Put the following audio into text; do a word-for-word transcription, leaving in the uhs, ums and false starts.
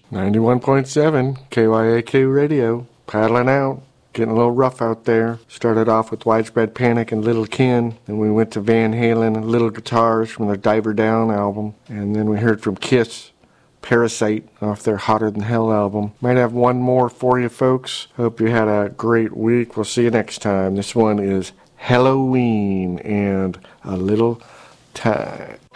ninety-one point seven K Y A K Radio, paddling out, getting a little rough out there. Started off with Widespread Panic and Little Kin, then we went to Van Halen and Little Guitars from their Diver Down album, and then we heard from Kiss, Parasite, off their Hotter Than Hell album. Might have one more for you folks. Hope you had a great week. We'll see you next time. This one is Halloween and A Little Time.